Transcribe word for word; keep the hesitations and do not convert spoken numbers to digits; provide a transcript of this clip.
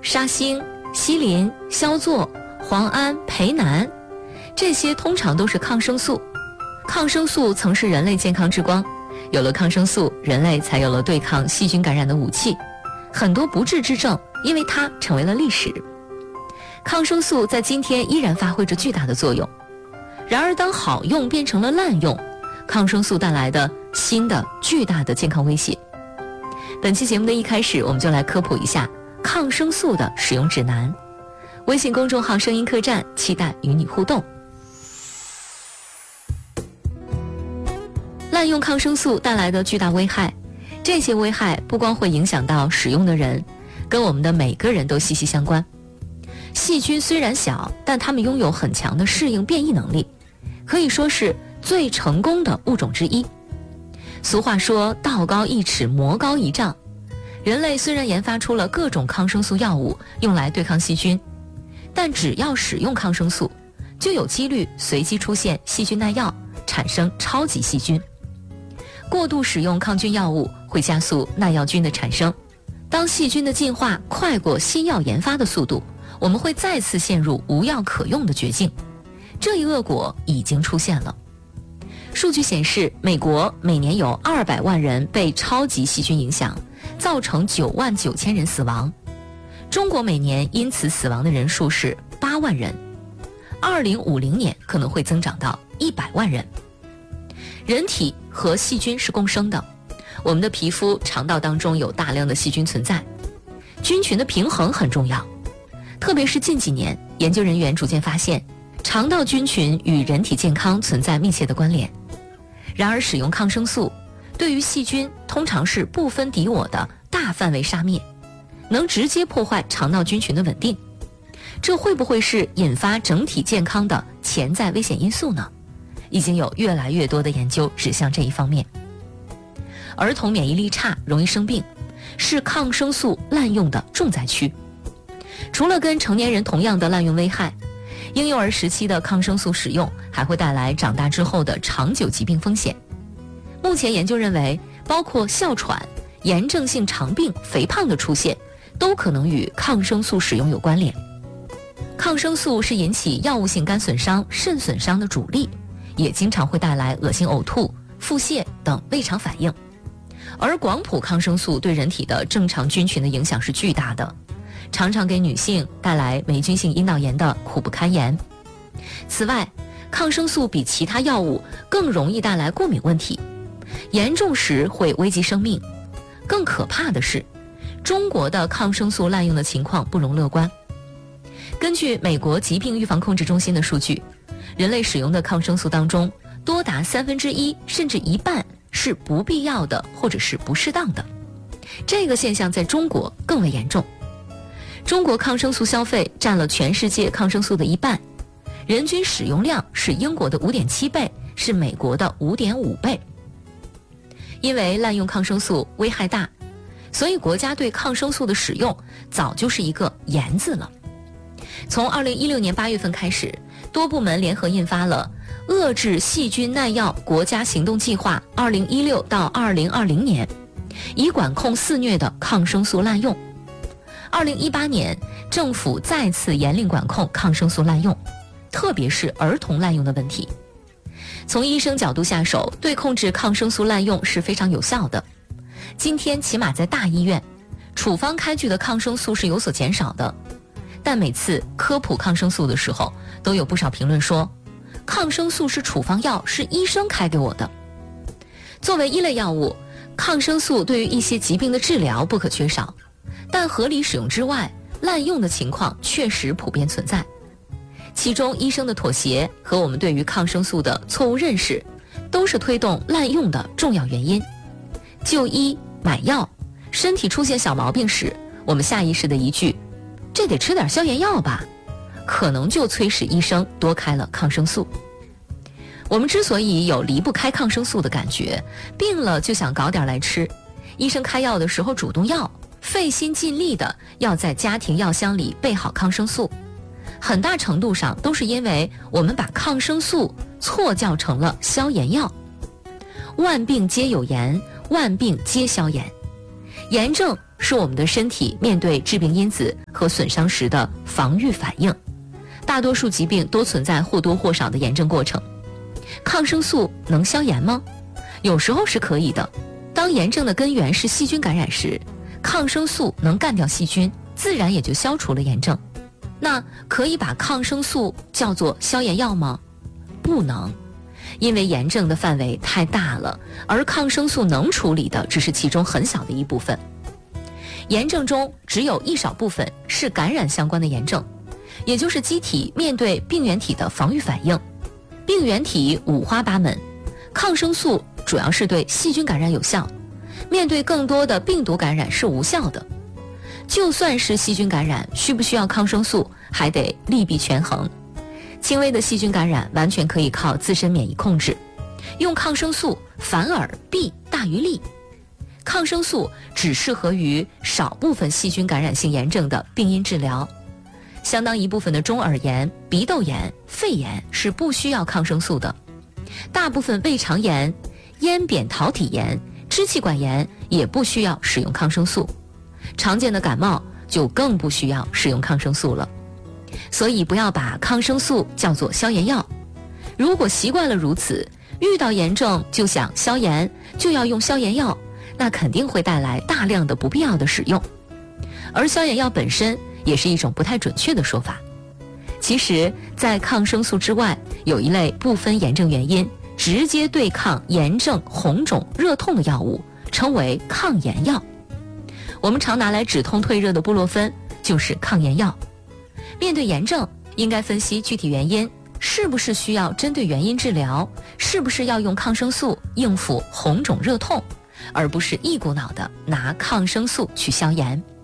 沙星、西林、硝唑、磺胺、培南，这些通常都是抗生素。抗生素曾是人类健康之光，有了抗生素，人类才有了对抗细菌感染的武器，很多不治之症因为它成为了历史。抗生素在今天依然发挥着巨大的作用，然而当好用变成了滥用，抗生素带来的新的巨大的健康威胁。本期节目的一开始，我们就来科普一下抗生素的使用指南。微信公众号声音客栈，期待与你互动。滥用抗生素带来的巨大危害，这些危害不光会影响到使用的人，跟我们的每个人都息息相关。细菌虽然小，但它们拥有很强的适应变异能力，可以说是最成功的物种之一。俗话说道高一尺，魔高一丈，人类虽然研发出了各种抗生素药物用来对抗细菌，但只要使用抗生素，就有几率随机出现细菌耐药，产生超级细菌。过度使用抗菌药物会加速耐药菌的产生，当细菌的进化快过新药研发的速度，我们会再次陷入无药可用的绝境。这一恶果已经出现了。数据显示，美国每年有二百万人被超级细菌影响，造成九万九千人死亡。中国每年因此死亡的人数是八万人，二零五零年可能会增长到一百万人。人体和细菌是共生的，我们的皮肤、肠道当中有大量的细菌存在，菌群的平衡很重要。特别是近几年，研究人员逐渐发现，肠道菌群与人体健康存在密切的关联。然而使用抗生素对于细菌通常是不分敌我的大范围杀灭，能直接破坏肠道菌群的稳定。这会不会是引发整体健康的潜在危险因素呢？已经有越来越多的研究指向这一方面。儿童免疫力差，容易生病，是抗生素滥用的重灾区。除了跟成年人同样的滥用危害，婴幼儿时期的抗生素使用还会带来长大之后的长久疾病风险。目前研究认为，包括哮喘、炎症性肠病、肥胖的出现，都可能与抗生素使用有关联。抗生素是引起药物性肝损伤、肾损伤的主力，也经常会带来恶心、呕吐、腹泻等胃肠反应。而广谱抗生素对人体的正常菌群的影响是巨大的，常常给女性带来霉菌性阴道炎的苦不堪言。此外，抗生素比其他药物更容易带来过敏问题，严重时会危及生命。更可怕的是，中国的抗生素滥用的情况不容乐观。根据美国疾病预防控制中心的数据，人类使用的抗生素当中，多达三分之一甚至一半是不必要的或者是不适当的。这个现象在中国更为严重。中国抗生素消费占了全世界抗生素的一半，人均使用量是英国的 五点七倍，是美国的 五点五倍。因为滥用抗生素危害大，所以国家对抗生素的使用早就是一个严字了。从二零一六年八月份开始，多部门联合印发了《遏制细菌耐药国家行动计划》二零一六到二零二零年，以管控肆虐的抗生素滥用。二零一八年，政府再次严令管控抗生素滥用，特别是儿童滥用的问题。从医生角度下手，对控制抗生素滥用是非常有效的。今天起码在大医院，处方开具的抗生素是有所减少的。但每次科普抗生素的时候，都有不少评论说，抗生素是处方药，是医生开给我的。作为一类药物，抗生素对于一些疾病的治疗不可缺少，但合理使用之外，滥用的情况确实普遍存在。其中医生的妥协和我们对于抗生素的错误认识，都是推动滥用的重要原因。就医买药，身体出现小毛病时，我们下意识的一句这得吃点消炎药吧，可能就催使医生多开了抗生素。我们之所以有离不开抗生素的感觉，病了就想搞点来吃，医生开药的时候主动要，费心尽力的要在家庭药箱里备好抗生素，很大程度上都是因为我们把抗生素错叫成了消炎药。万病皆有炎，万病皆消炎。炎症是我们的身体面对致病因子和损伤时的防御反应。大多数疾病都存在或多或少的炎症过程。抗生素能消炎吗？有时候是可以的。当炎症的根源是细菌感染时，抗生素能干掉细菌，自然也就消除了炎症。那可以把抗生素叫做消炎药吗？不能，因为炎症的范围太大了，而抗生素能处理的只是其中很小的一部分。炎症中只有一少部分是感染相关的炎症，也就是机体面对病原体的防御反应。病原体五花八门，抗生素主要是对细菌感染有效，面对更多的病毒感染是无效的。就算是细菌感染，需不需要抗生素还得利弊权衡。轻微的细菌感染完全可以靠自身免疫控制，用抗生素反而弊大于利。抗生素只适合于少部分细菌感染性炎症的病因治疗，相当一部分的中耳炎、鼻窦炎、肺炎是不需要抗生素的。大部分胃肠炎、咽扁桃体炎、支气管炎也不需要使用抗生素，常见的感冒就更不需要使用抗生素了。所以不要把抗生素叫做消炎药。如果习惯了如此，遇到炎症就想消炎，就要用消炎药，那肯定会带来大量的不必要的使用。而消炎药本身也是一种不太准确的说法。其实，在抗生素之外，有一类不分炎症原因，直接对抗炎症、红肿、热痛的药物，称为抗炎药。我们常拿来止痛退热的布洛芬就是抗炎药。面对炎症，应该分析具体原因，是不是需要针对原因治疗，是不是要用抗生素应付红肿热痛，而不是一股脑的拿抗生素去消炎。